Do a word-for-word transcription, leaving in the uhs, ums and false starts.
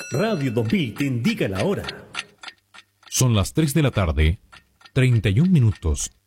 Radio dos mil te indica la hora. Son las tres de la tarde, treinta y un minutos.